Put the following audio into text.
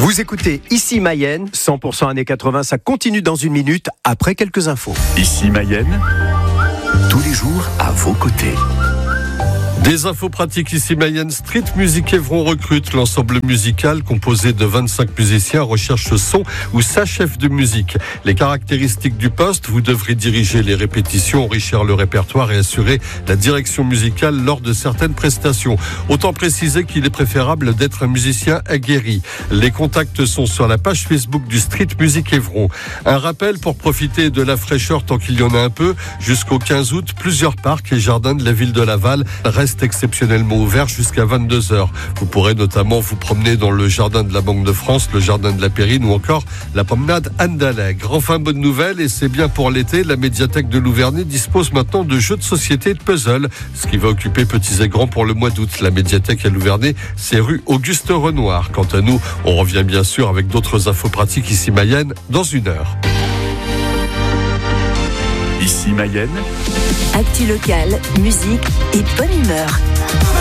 Vous écoutez Ici Mayenne, 100% années 80, ça continue dans une minute après quelques infos. Ici Mayenne, tous les jours à vos côtés. Des infos pratiques ici Mayenne. Street Music Évron recrute. L'ensemble musical composé de 25 musiciens recherche son ou sa chef de musique. Les caractéristiques du poste, vous devrez diriger les répétitions, enrichir le répertoire et assurer la direction musicale lors de certaines prestations. Autant préciser qu'il est préférable d'être un musicien aguerri. Les contacts sont sur la page Facebook du Street Music Évron. Un rappel pour profiter de la fraîcheur tant qu'il y en a un peu. Jusqu'au 15 août, plusieurs parcs et jardins de la ville de Laval restent exceptionnellement ouvert jusqu'à 22h. Vous pourrez notamment vous promener dans le jardin de la Banque de France, le jardin de la Périne ou encore la promenade Anne d'Allègre. Enfin, bonne nouvelle, et c'est bien pour l'été, la médiathèque de Louvernay dispose maintenant de jeux de société et de puzzles, ce qui va occuper petits et grands pour le mois d'août. La médiathèque à Louvernay, c'est rue Auguste Renoir. Quant à nous, on revient bien sûr avec d'autres infos pratiques ici Mayenne dans une heure. Ici Mayenne, actu locale, musique et bonne humeur.